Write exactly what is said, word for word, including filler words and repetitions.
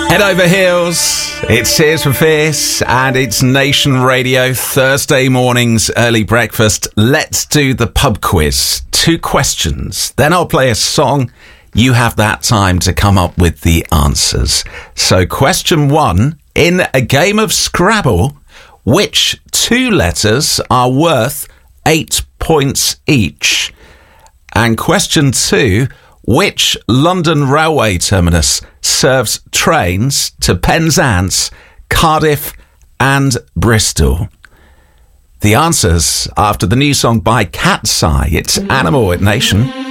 Head over heels. It's Tears for Fears and it's Nation Radio Thursday mornings early breakfast. Let's do the pub quiz. Two questions. Then I'll play a song. You have that time to come up with the answers. So question one, in a game of Scrabble, which two letters are worth eight points each? And question two, which London railway terminus serves trains to Penzance, Cardiff and Bristol? The answers after the new song by Cat's Eye. It's Animal at Nation.